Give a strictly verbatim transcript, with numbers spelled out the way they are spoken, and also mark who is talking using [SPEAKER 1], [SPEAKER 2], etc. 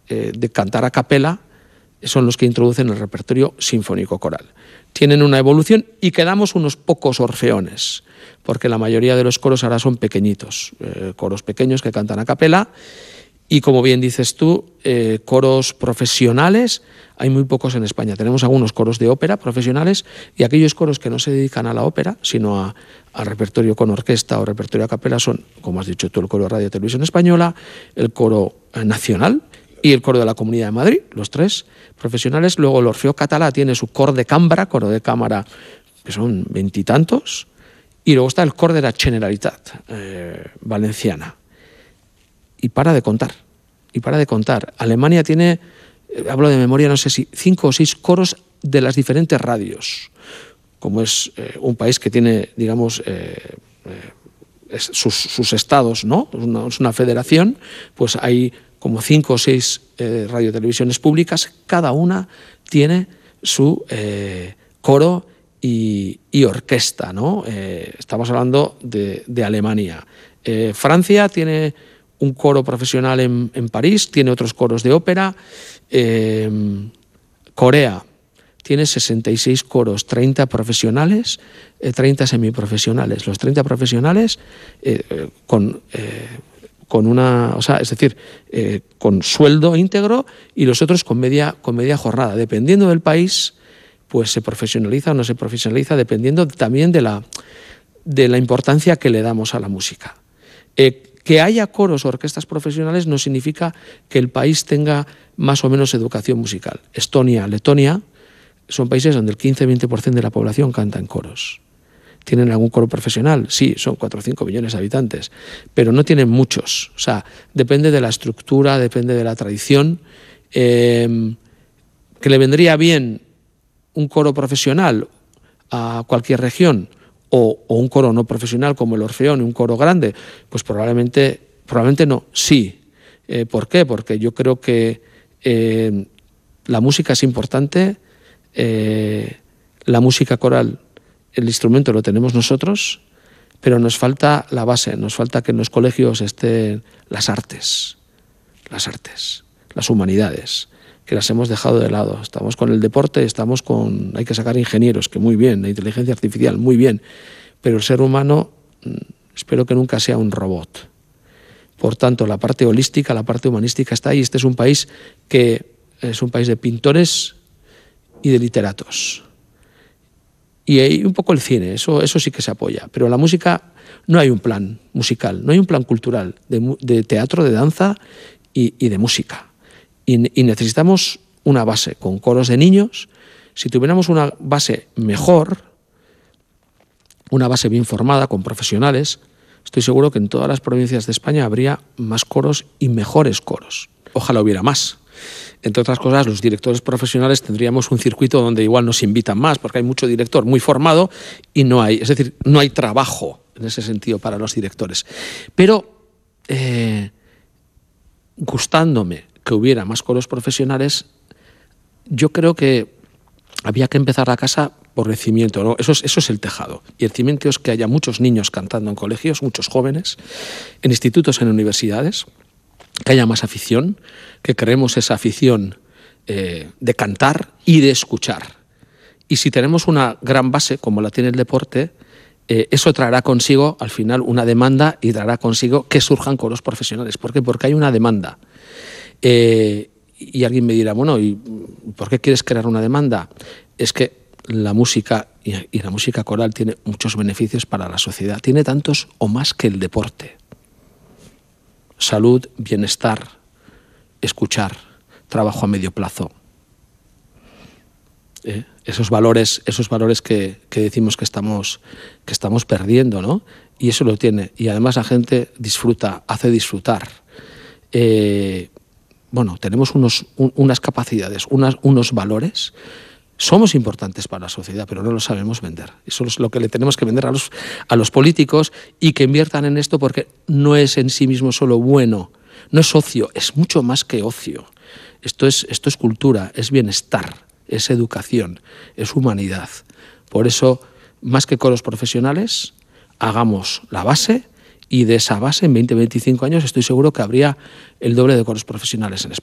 [SPEAKER 1] eh, de cantar a capela son los que introducen el repertorio sinfónico coral. Tienen una evolución y quedamos unos pocos orfeones, porque la mayoría de los coros ahora son pequeñitos, eh, coros pequeños que cantan a capela. Y como bien dices tú, eh, coros profesionales, hay muy pocos en España. Tenemos algunos coros de ópera profesionales y aquellos coros que no se dedican a la ópera, sino a, a repertorio con orquesta o repertorio a capela son, como has dicho tú, el coro de Radio y Televisión Española, el coro nacional y el coro de la Comunidad de Madrid, los tres profesionales. Luego el Orfeo Catalá tiene su cor de cambra, coro de cámara, que son veintitantos, y luego está el cor de la Generalitat eh, valenciana. Y para de contar, y para de contar. Alemania tiene, eh, hablo de memoria, no sé si cinco o seis coros de las diferentes radios. Como es eh, un país que tiene, digamos, eh, eh, sus, sus estados, ¿no? Es una, es una federación, pues hay como cinco o seis eh, radiotelevisiones públicas, cada una tiene su eh, coro y, y orquesta, ¿no? Eh, estamos hablando de, de Alemania. Eh, Francia tiene un coro profesional en, en París, tiene otros coros de ópera. Eh, Corea tiene sesenta y seis coros, treinta profesionales, eh, treinta semiprofesionales. Los treinta profesionales eh, eh, con, eh, con una, o sea, es decir, eh, con sueldo íntegro, y los otros con media, con media jornada. Dependiendo del país, pues se profesionaliza o no se profesionaliza, dependiendo también de la, de la importancia que le damos a la música. Eh, Que haya coros o orquestas profesionales no significa que el país tenga más o menos educación musical. Estonia, Letonia son países donde el quince a veinte por ciento de la población canta en coros. ¿Tienen algún coro profesional? Sí, son cuatro o cinco millones de habitantes, pero no tienen muchos. O sea, depende de la estructura, depende de la tradición. Eh, ¿Que le vendría bien un coro profesional a cualquier región? O, o un coro no profesional como el Orfeón, un coro grande, pues probablemente, probablemente no, sí. Eh, ¿Por qué? Porque yo creo que eh, la música es importante, eh, la música coral, el instrumento lo tenemos nosotros, pero nos falta la base, nos falta que en los colegios estén las artes, las artes, las humanidades, que las hemos dejado de lado. Estamos con el deporte, estamos con, hay que sacar ingenieros, que muy bien, la inteligencia artificial, muy bien, pero el ser humano espero que nunca sea un robot. Por tanto, la parte holística, la parte humanística está ahí. Este es un país que es un país de pintores y de literatos. Y hay un poco el cine, eso, eso sí que se apoya, pero la música no hay un plan musical, no hay un plan cultural de, de teatro, de danza y, y de música. Y, y necesitamos una base con coros de niños. Si tuviéramos una base mejor, una base bien formada, con profesionales, estoy seguro que en todas las provincias de España habría más coros y mejores coros. Ojalá hubiera más. Entre otras cosas, los directores profesionales tendríamos un circuito donde igual nos invitan más, porque hay mucho director muy formado y no hay, es decir, no hay trabajo en ese sentido para los directores. Pero eh, gustándome que hubiera más coros profesionales, yo creo que había que empezar la casa por el cimiento, ¿no? Eso es, eso es el tejado. Y el cimiento es que haya muchos niños cantando en colegios, muchos jóvenes, en institutos, en universidades, que haya más afición, que creemos esa afición eh, de cantar y de escuchar. Y si tenemos una gran base, como la tiene el deporte, eh, eso traerá consigo, al final, una demanda y traerá consigo que surjan coros profesionales. ¿Por qué? Porque hay una demanda. Eh, y alguien me dirá, bueno, ¿y por qué quieres crear una demanda? Es que la música y, y la música coral tiene muchos beneficios para la sociedad. Tiene tantos o más que el deporte. Salud, bienestar, escuchar, trabajo a medio plazo. ¿Eh? Esos valores, esos valores que, que decimos que estamos, que estamos perdiendo, ¿no? Y eso lo tiene. Y además la gente disfruta, hace disfrutar. Eh, bueno, tenemos unos, un, unas capacidades, unas, unos valores. Somos importantes para la sociedad, pero no lo sabemos vender. Eso es lo que le tenemos que vender a los, a los políticos, y que inviertan en esto, porque no es en sí mismo solo bueno, no es ocio, es mucho más que ocio. Esto es, esto es cultura, es bienestar, es educación, es humanidad. Por eso, más que coros profesionales, hagamos la base, y de esa base, en veinte a veinticinco años, estoy seguro que habría el doble de coros profesionales en España.